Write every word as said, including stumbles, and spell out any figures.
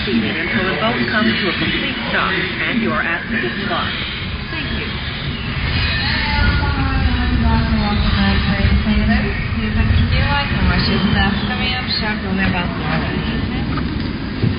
proceeding until the boat comes to a complete stop and you are asked to disembark. Thank you. Please execute like coming up sharp on about